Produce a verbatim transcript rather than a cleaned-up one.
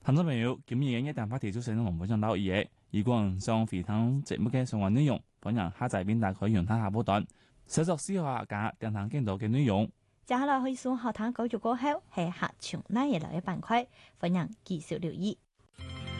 聽眾朋友，今日嘅一旦話題就先同分享到呢嘢。如果想回聽節目嘅相關內容，歡迎下載邊大可以用睇下波段，寫作思考下架電台見到嘅內容。 接下來可以送學堂教育過後係客場那嘢來嘅板塊，歡迎繼續留意。